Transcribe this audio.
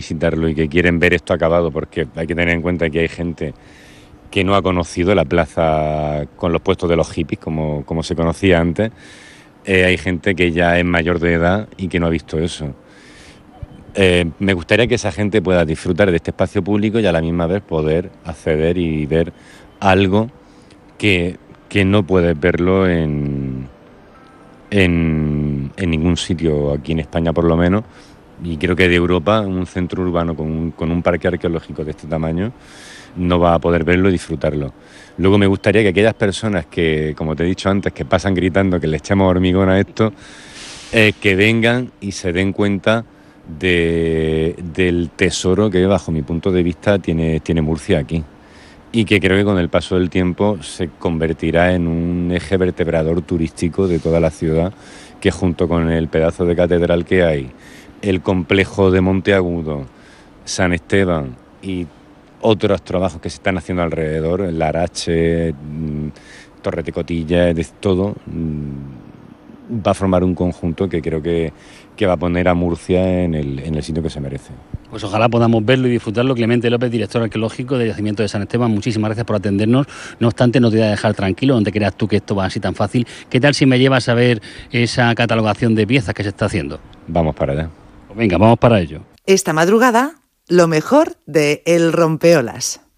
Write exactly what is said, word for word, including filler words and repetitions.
visitarlo y que quieren ver esto acabado, porque hay que tener en cuenta que hay gente que no ha conocido la plaza con los puestos de los hippies, como, como se conocía antes. Eh, hay gente que ya es mayor de edad y que no ha visto eso. Eh, me gustaría que esa gente pueda disfrutar de este espacio público y a la misma vez poder acceder y ver algo que, que no puedes verlo en, en, en ningún sitio, aquí en España por lo menos, y creo que de Europa, un centro urbano con un, con un parque arqueológico de este tamaño, no va a poder verlo y disfrutarlo. Luego me gustaría que aquellas personas que, como te he dicho antes, que pasan gritando que le echemos hormigón a esto, eh, que vengan y se den cuenta de, del tesoro que, bajo mi punto de vista, tiene, tiene Murcia aquí. Y que creo que con el paso del tiempo se convertirá en un eje vertebrador turístico de toda la ciudad, que junto con el pedazo de catedral que hay, el complejo de Monteagudo, San Esteban y otros trabajos que se están haciendo alrededor, el Larache, Torre de Cotillas, de todo, va a formar un conjunto que creo que, que va a poner a Murcia en el, en el sitio que se merece. Pues ojalá podamos verlo y disfrutarlo. Clemente López, director arqueológico del Yacimiento de San Esteban, muchísimas gracias por atendernos. No obstante, no te voy a dejar tranquilo, no te creas tú que esto va así tan fácil. ¿Qué tal si me llevas a ver esa catalogación de piezas que se está haciendo? Vamos para allá. Pues venga, vamos para ello. Esta madrugada, lo mejor de El Rompeolas.